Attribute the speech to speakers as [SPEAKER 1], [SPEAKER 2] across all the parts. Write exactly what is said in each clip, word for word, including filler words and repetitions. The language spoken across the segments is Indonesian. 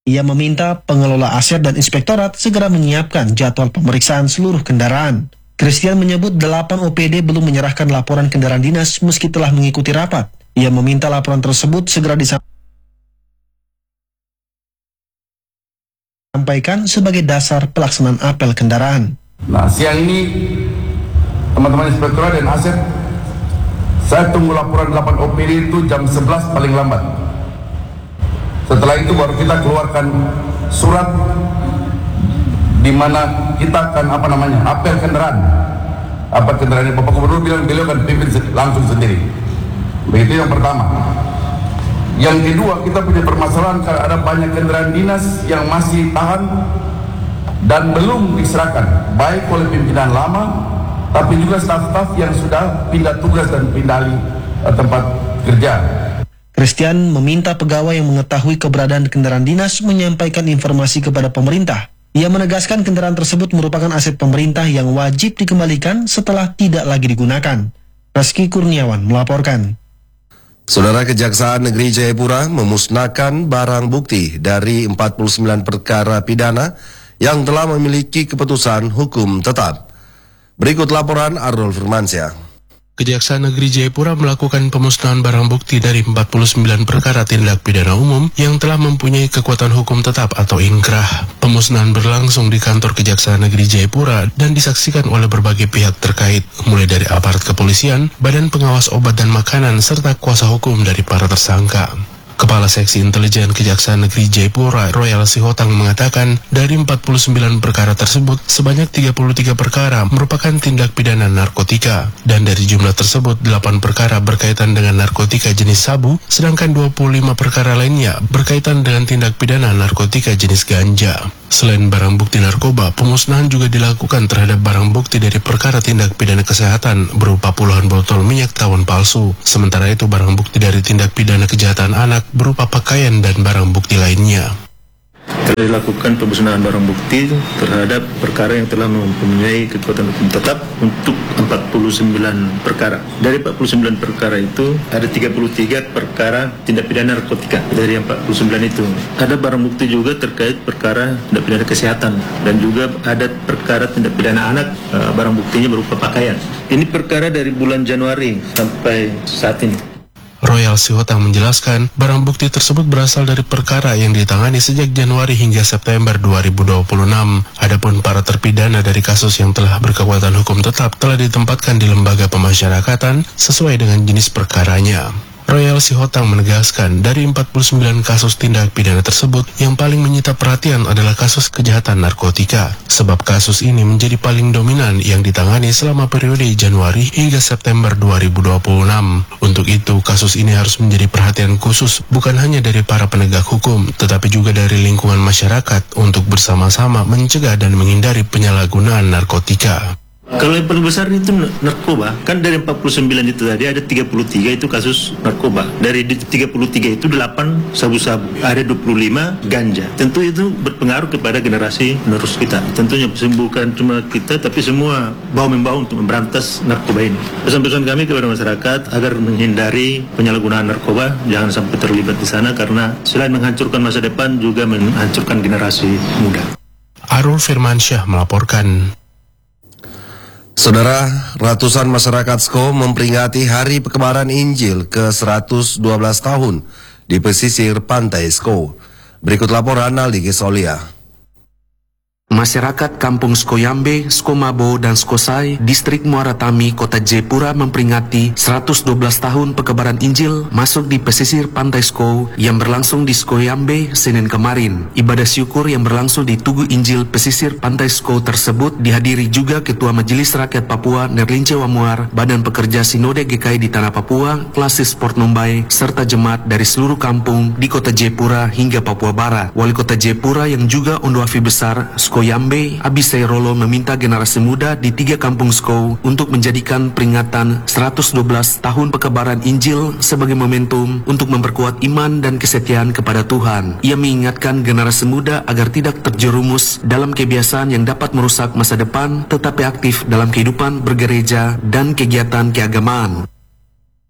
[SPEAKER 1] Ia meminta pengelola aset dan inspektorat segera menyiapkan jadwal pemeriksaan seluruh kendaraan. Christian menyebut delapan O P D belum menyerahkan laporan kendaraan dinas meski telah mengikuti rapat. Ia meminta laporan tersebut segera disampaikan sebagai dasar pelaksanaan apel kendaraan.
[SPEAKER 2] Nah, siang ini teman-teman inspektorat dan aset, saya tunggu laporan delapan O P D itu jam sebelas paling lambat. Setelah itu baru kita keluarkan surat di mana kita akan apa namanya apel kendaraan. Apel kendaraan, Bapak Gubernur bilang beliau akan pimpin langsung sendiri. Begitu yang pertama. Yang kedua, kita punya permasalahan karena ada banyak kendaraan dinas yang masih tahan dan belum diserahkan, baik oleh pimpinan lama, tapi juga staf-staf yang sudah pindah tugas dan pindah alih tempat kerja.
[SPEAKER 1] Christian meminta pegawai yang mengetahui keberadaan kendaraan dinas menyampaikan informasi kepada pemerintah. Ia menegaskan kendaraan tersebut merupakan aset pemerintah yang wajib dikembalikan setelah tidak lagi digunakan. Reski Kurniawan melaporkan.
[SPEAKER 3] Saudara, Kejaksaan Negeri Jayapura memusnahkan barang bukti dari empat puluh sembilan perkara pidana yang telah memiliki keputusan hukum tetap. Berikut laporan Arnold Firmansyah.
[SPEAKER 4] Kejaksaan Negeri Jayapura melakukan pemusnahan barang bukti dari empat puluh sembilan perkara tindak pidana umum yang telah mempunyai kekuatan hukum tetap atau inkrah. Pemusnahan berlangsung di kantor Kejaksaan Negeri Jayapura dan disaksikan oleh berbagai pihak terkait, mulai dari aparat kepolisian, Badan Pengawas Obat dan Makanan, serta kuasa hukum dari para tersangka. Kepala Seksi Intelijen Kejaksaan Negeri Jayapura, Royal Sihotang, mengatakan dari empat puluh sembilan perkara tersebut, sebanyak tiga puluh tiga perkara merupakan tindak pidana narkotika. Dan dari jumlah tersebut, delapan perkara berkaitan dengan narkotika jenis sabu, sedangkan dua puluh lima perkara lainnya berkaitan dengan tindak pidana narkotika jenis ganja. Selain barang bukti narkoba, pemusnahan juga dilakukan terhadap barang bukti dari perkara tindak pidana kesehatan berupa puluhan botol minyak tawon palsu. Sementara itu, barang bukti dari tindak pidana kejahatan anak berupa pakaian dan barang bukti lainnya.
[SPEAKER 5] Telah dilakukan pemusnahan barang bukti terhadap perkara yang telah mempunyai kekuatan hukum tetap untuk empat puluh sembilan perkara. Dari empat puluh sembilan perkara itu ada tiga puluh tiga perkara tindak pidana narkotika. Dari empat puluh sembilan itu ada barang bukti juga terkait perkara tindak pidana kesehatan dan juga ada perkara tindak pidana anak, barang buktinya berupa pakaian. Ini perkara dari bulan Januari sampai saat ini.
[SPEAKER 4] Royal Sihotang menjelaskan, barang bukti tersebut berasal dari perkara yang ditangani sejak Januari hingga September dua ribu dua puluh enam. Adapun para terpidana dari kasus yang telah berkekuatan hukum tetap telah ditempatkan di lembaga pemasyarakatan sesuai dengan jenis perkaranya. Royal Sihotang menegaskan, dari empat puluh sembilan kasus tindak pidana tersebut, yang paling menyita perhatian adalah kasus kejahatan narkotika, sebab kasus ini menjadi paling dominan yang ditangani selama periode Januari hingga September dua ribu dua puluh enam. Untuk itu, kasus ini harus menjadi perhatian khusus bukan hanya dari para penegak hukum, tetapi juga dari lingkungan masyarakat untuk bersama-sama mencegah dan menghindari penyalahgunaan narkotika.
[SPEAKER 5] Kalau yang paling besar itu narkoba, kan dari empat puluh sembilan itu tadi ada tiga puluh tiga itu kasus narkoba. Dari tiga puluh tiga itu delapan sabu-sabu, ada dua puluh lima ganja. Tentu itu berpengaruh kepada generasi penerus kita. Tentunya bukan cuma kita, tapi semua bahu-membahu untuk memberantas narkoba ini. Pesan-pesan kami kepada masyarakat agar menghindari penyalahgunaan narkoba, jangan sampai terlibat di sana karena selain menghancurkan masa depan juga menghancurkan generasi muda.
[SPEAKER 4] Arul Firmansyah melaporkan.
[SPEAKER 3] Saudara, ratusan masyarakat Sko memperingati Hari Pekebaran Injil ke seratus dua belas tahun di pesisir pantai Sko. Berikut laporan Aldi Gesolia.
[SPEAKER 6] Masyarakat Kampung Skoyambe, Skomabo, dan Skosai, Distrik Muara Tami, Kota Jayapura memperingati seratus dua belas tahun Pekebaran Injil masuk di pesisir Pantai Sko yang berlangsung di Skoyambe Senin kemarin. Ibadah syukur yang berlangsung di Tugu Injil pesisir Pantai Sko tersebut dihadiri juga Ketua Majelis Rakyat Papua Nerlince Wamuar, Badan Pekerja Sinode G K I di Tanah Papua, Klasis Port Numbai, serta jemaat dari seluruh kampung di Kota Jayapura hingga Papua Barat. Wali Kota Jayapura yang juga Ondoafi Besar Skoyambe, Abisai Rolo, meminta generasi muda di tiga kampung Sko untuk menjadikan peringatan seratus dua belas tahun Pekebaran Injil sebagai momentum untuk memperkuat iman dan kesetiaan kepada Tuhan. Ia mengingatkan generasi muda agar tidak terjerumus dalam kebiasaan yang dapat merusak masa depan, tetapi aktif dalam kehidupan bergereja dan kegiatan keagamaan.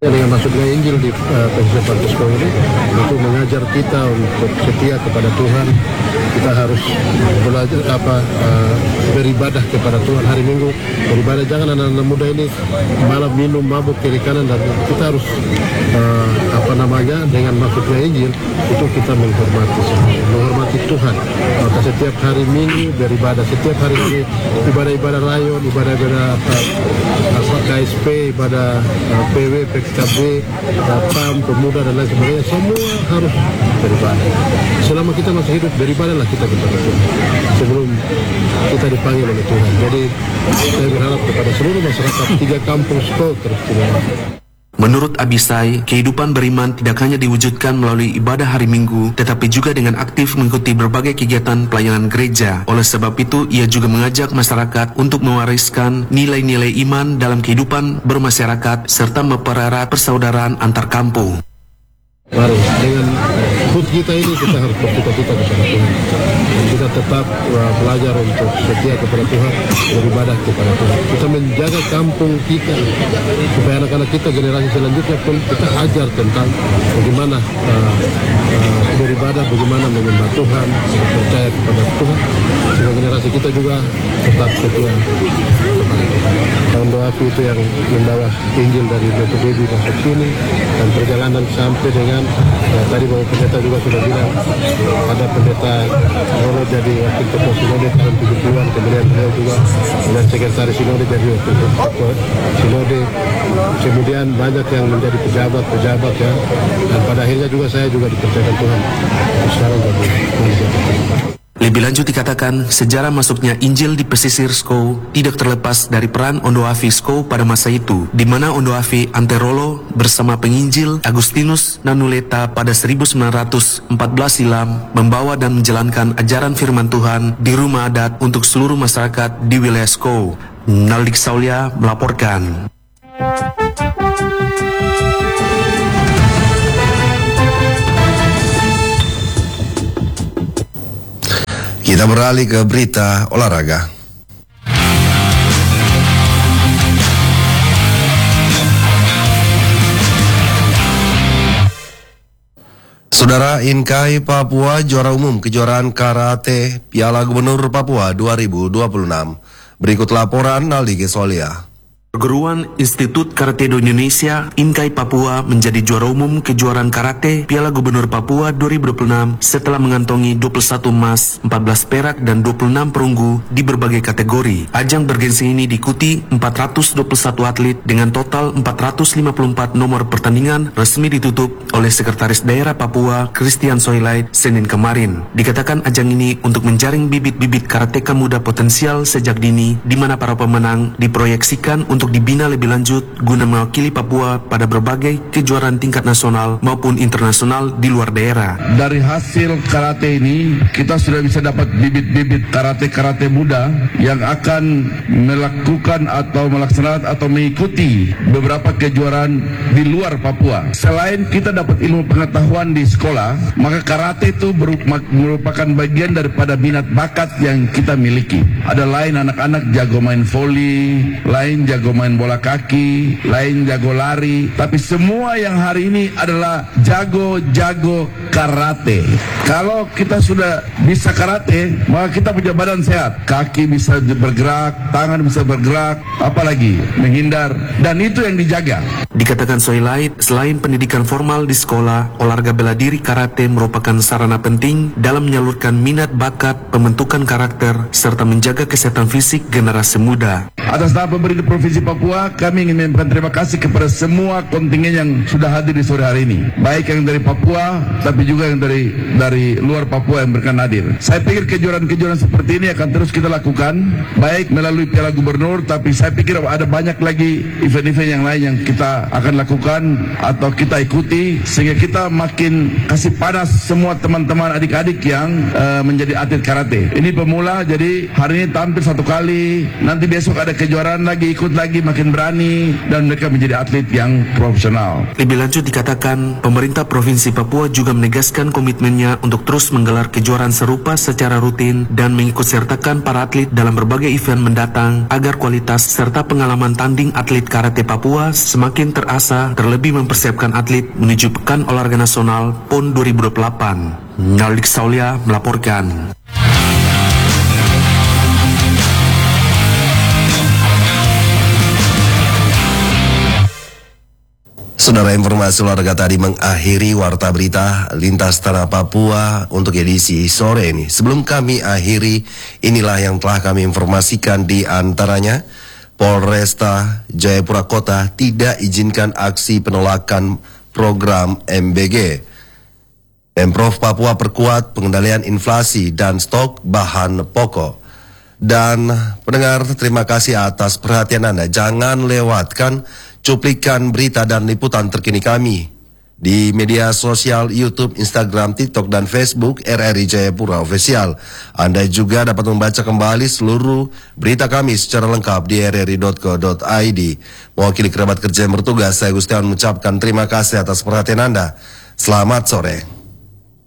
[SPEAKER 7] Dengan masuknya Injil di uh, pesisir Pantai Sko ini, itu mengajar kita untuk setia kepada Tuhan. Kita harus belajar apa uh, beribadah kepada Tuhan hari Minggu. Beribadah, jangan anak-anak muda ini malam minum mabuk kiri kanan, dan kita harus uh, apa namanya dengan masuknya Injil itu kita menghormati menghormati Tuhan. Maka setiap hari Minggu beribadah, setiap hari ini ibadah-ibadah rayon, ibadah-ibadah apa, apa K S P, ibadah uh, P W, P K B, P A M, pemuda dan lain sebagainya, semua harus beribadah. Selama kita masih hidup, beribadahlah kita kepada Tuhan sebelum kita dipanggil oleh Tuhan. Jadi saya berharap kepada seluruh masyarakat tiga kampung Sko teristimewa.
[SPEAKER 6] Menurut Abisai, kehidupan beriman tidak hanya diwujudkan melalui ibadah hari Minggu, tetapi juga dengan aktif mengikuti berbagai kegiatan pelayanan gereja. Oleh sebab itu, ia juga mengajak masyarakat untuk mewariskan nilai-nilai iman dalam kehidupan bermasyarakat, serta mempererat persaudaraan antar kampung.
[SPEAKER 7] Mari, dengan food kita ini kita harus bercita-cita kepada Tuhan. Dan kita tetap uh, belajar untuk setia kepada Tuhan, beribadah kepada Tuhan. Kita menjaga kampung kita, supaya anak-anak kita generasi selanjutnya pun kita ajar tentang bagaimana uh, uh, beribadah, bagaimana menyembah Tuhan, percaya kepada Tuhan. Sehingga generasi kita juga tetap setia kepada Tuhan. Tahun doa itu yang membawa Injil dari Batu Bebi masuk sini, dan perjalanan sampai dengan ya, tadi Bapak Pendeta juga sudah bilang ada Pendeta Rolo jadi wakil ketua Sinode tahun tujuh puluhan, kemudian beliau juga dan sekretaris Sinode jadi wakil ketua Sinode, kemudian banyak yang menjadi pejabat-pejabat ya, dan pada akhirnya juga saya juga dipercayakan Tuhan sekarang jadi menjadi.
[SPEAKER 6] Lebih lanjut dikatakan, sejarah masuknya Injil di pesisir Sko tidak terlepas dari peran Ondoafi Sko pada masa itu, di mana Ondoafi Anterolo bersama penginjil Agustinus Nanuleta pada seribu sembilan ratus empat belas silam membawa dan menjalankan ajaran firman Tuhan di rumah adat untuk seluruh masyarakat di wilayah Sko. Naldik Saulia melaporkan.
[SPEAKER 3] Kita beralih ke berita olahraga. Saudara, Inkai Papua juara umum kejuaraan karate Piala Gubernur Papua dua ribu dua puluh enam. Berikut laporan Naldi Gesolia.
[SPEAKER 6] Perguruan Institut Karate Do Indonesia, Inkai Papua menjadi juara umum kejuaraan karate Piala Gubernur Papua dua ribu dua puluh enam setelah mengantongi dua puluh satu emas, empat belas perak, dan dua puluh enam perunggu di berbagai kategori. Ajang bergensi ini diikuti empat ratus dua puluh satu atlet dengan total empat ratus lima puluh empat nomor pertandingan resmi ditutup oleh Sekretaris Daerah Papua, Christian Soilait, Senin kemarin. Dikatakan ajang ini untuk menjaring bibit-bibit karateka muda potensial sejak dini, di mana para pemenang diproyeksikan untuk untuk dibina lebih lanjut guna mewakili Papua pada berbagai kejuaraan tingkat nasional maupun internasional di luar daerah.
[SPEAKER 2] Dari hasil karate ini, kita sudah bisa dapat bibit-bibit karate-karate muda yang akan melakukan atau melaksanakan atau mengikuti beberapa kejuaraan di luar Papua. Selain kita dapat ilmu pengetahuan di sekolah, maka karate itu merupakan bagian daripada minat bakat yang kita miliki. Ada lain anak-anak jago main voli, lain jago main bola kaki, lain jago lari, tapi semua yang hari ini adalah jago-jago karate. Kalau kita sudah bisa karate, maka kita punya badan sehat, kaki bisa bergerak, tangan bisa bergerak, apalagi menghindar, dan itu yang dijaga.
[SPEAKER 6] Dikatakan Soilait, selain pendidikan formal di sekolah, olahraga bela diri karate merupakan sarana penting dalam menyalurkan minat bakat, pembentukan karakter, serta menjaga kesehatan fisik generasi muda.
[SPEAKER 2] Atas nama pemerintah Provinsi Papua, kami ingin menyampaikan terima kasih kepada semua kontingen yang sudah hadir di sore hari ini, baik yang dari Papua, tapi juga yang dari dari luar Papua yang berkenan hadir. Saya pikir kejuaraan-kejuaraan seperti ini akan terus kita lakukan, baik melalui Piala Gubernur, tapi saya pikir ada banyak lagi event-event yang lain yang kita akan lakukan atau kita ikuti, sehingga kita makin kasih panas semua teman-teman adik-adik yang uh, menjadi atlet karate. Ini pemula, jadi hari ini tampil satu kali, nanti besok ada kejuaraan lagi, ikut lagi. lagi makin berani dan mereka menjadi atlet yang profesional.
[SPEAKER 6] Lebih lanjut dikatakan, pemerintah Provinsi Papua juga menegaskan komitmennya untuk terus menggelar kejuaraan serupa secara rutin dan mengikutsertakan para atlet dalam berbagai event mendatang agar kualitas serta pengalaman tanding atlet karate Papua semakin terasa, terlebih mempersiapkan atlet menuju Pekan Olahraga Nasional P O N dua ribu dua puluh delapan. Naldik Saulia melaporkan.
[SPEAKER 3] Saudara, informasi olahraga tadi mengakhiri warta berita lintas tanah Papua untuk edisi sore ini. Sebelum kami akhiri, inilah yang telah kami informasikan di antaranya. Polresta Jayapura Kota tidak izinkan aksi penolakan program M B G. Pemprov Papua perkuat pengendalian inflasi dan stok bahan pokok. Dan pendengar, terima kasih atas perhatian Anda. Jangan lewatkan cuplikan berita dan liputan terkini kami di media sosial YouTube, Instagram, TikTok, dan Facebook R R I Jayapura Official. Anda juga dapat membaca kembali seluruh berita kami secara lengkap di r r i dot co dot i d. Mewakili kerabat kerja yang bertugas, saya Gustian mengucapkan terima kasih atas perhatian Anda. Selamat sore.